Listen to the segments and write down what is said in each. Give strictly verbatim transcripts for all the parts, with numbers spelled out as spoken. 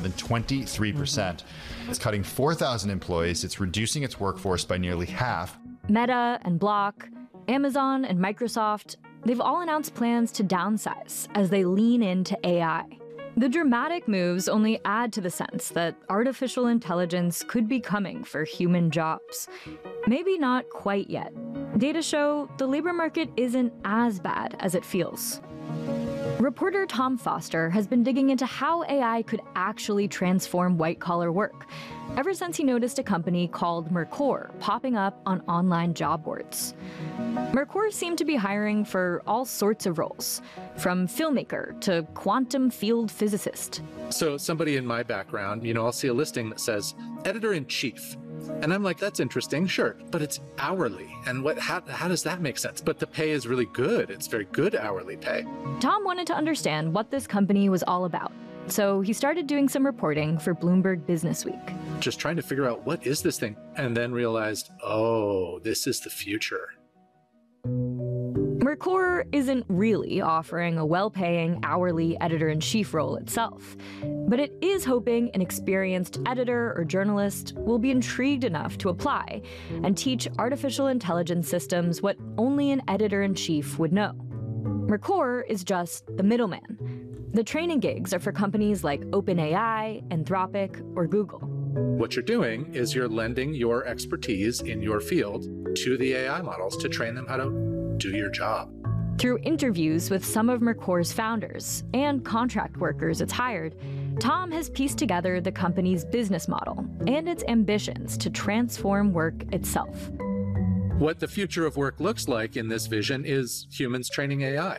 than twenty-three percent. Mm-hmm. It's cutting four thousand employees. It's reducing its workforce by nearly half. Meta and Block, Amazon and Microsoft, they've all announced plans to downsize as they lean into A I. The dramatic moves only add to the sense that artificial intelligence could be coming for human jobs. Maybe not quite yet. Data show the labor market isn't as bad as it feels. Reporter Tom Foster has been digging into how A I could actually transform white-collar work, ever since he noticed a company called Mercor popping up on online job boards. Mercor seemed to be hiring for all sorts of roles, from filmmaker to quantum field physicist. So somebody in my background, you know, I'll see a listing that says editor-in-chief. And I'm like, that's interesting, sure, but it's hourly. And what? How, how does that make sense? But the pay is really good. It's very good hourly pay. Tom wanted to understand what this company was all about. So he started doing some reporting for Bloomberg Businessweek. Just trying to figure out what is this thing, and then realized, oh, this is the future. Mercor isn't really offering a well-paying hourly editor-in-chief role itself, but it is hoping an experienced editor or journalist will be intrigued enough to apply and teach artificial intelligence systems what only an editor-in-chief would know. Mercor is just the middleman. The training gigs are for companies like OpenAI, Anthropic, or Google. What you're doing is you're lending your expertise in your field to the A I models to train them how to do your job. Through interviews with some of Mercor's founders and contract workers it's hired, Tom has pieced together the company's business model and its ambitions to transform work itself. What the future of work looks like in this vision is humans training A I.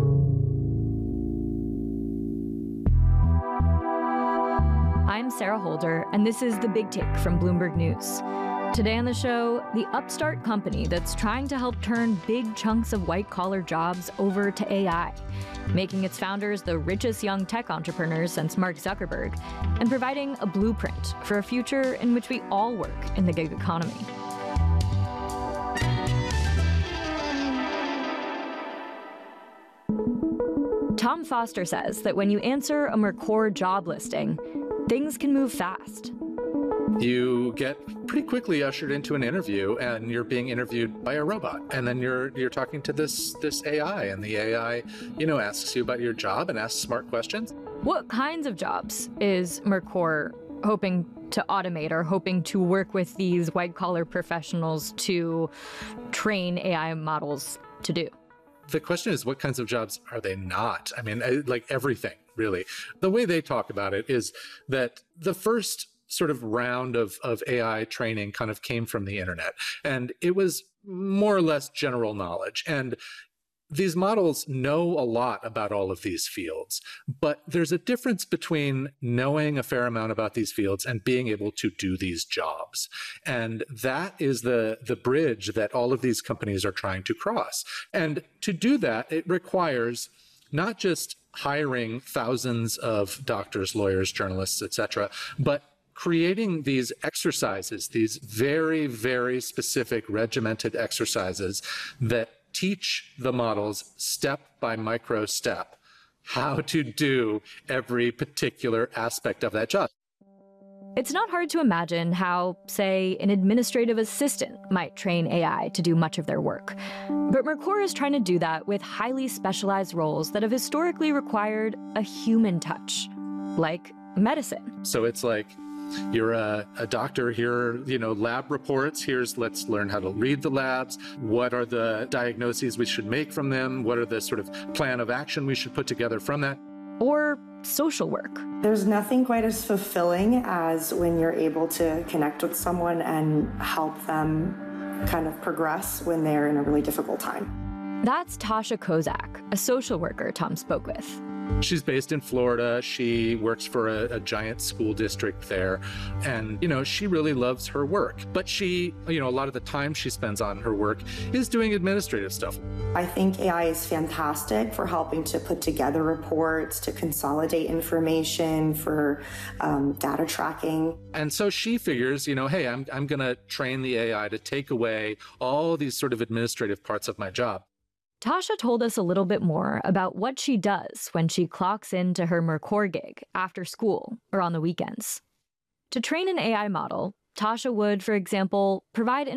I'm Sarah Holder, and this is The Big Take from Bloomberg News. Today on the show, the upstart company that's trying to help turn big chunks of white-collar jobs over to A I, making its founders the richest young tech entrepreneurs since Mark Zuckerberg, and providing a blueprint for a future in which we all work in the gig economy. Tom Foster says that when you answer a Mercor job listing, things can move fast. You get pretty quickly ushered into an interview, and you're being interviewed by a robot. And then you're you're talking to this this A I, and the A I, you know, asks you about your job and asks smart questions. What kinds of jobs is Mercor hoping to automate or hoping to work with these white-collar professionals to train A I models to do? The question is, what kinds of jobs are they not? I mean, like everything, really. The way they talk about it is that the first sort of round of, of A I training kind of came from the internet, and it was more or less general knowledge. And these models know a lot about all of these fields, but there's a difference between knowing a fair amount about these fields and being able to do these jobs. And that is the, the bridge that all of these companies are trying to cross. And to do that, it requires not just hiring thousands of doctors, lawyers, journalists, et cetera, but creating these exercises, these very, very specific regimented exercises that teach the models step by micro step how to do every particular aspect of that job. It's not hard to imagine how, say, an administrative assistant might train A I to do much of their work. But Mercor is trying to do that with highly specialized roles that have historically required a human touch, like medicine. So it's like, you're a, a doctor, here, you know, lab reports. Here's, let's learn how to read the labs. What are the diagnoses we should make from them? What are the sort of plan of action we should put together from that? Or social work. There's nothing quite as fulfilling as when you're able to connect with someone and help them kind of progress when they're in a really difficult time. That's Tasha Kozak, a social worker Tom spoke with. She's based in Florida. She works for a, a giant school district there. And, you know, she really loves her work. But she, you know, a lot of the time she spends on her work is doing administrative stuff. I think A I is fantastic for helping to put together reports, to consolidate information, for um, data tracking. And so she figures, you know, hey, I'm, I'm going to train the A I to take away all these sort of administrative parts of my job. Tasha told us a little bit more about what she does when she clocks into her Mercor gig after school or on the weekends. To train an A I model, Tasha would, for example, provide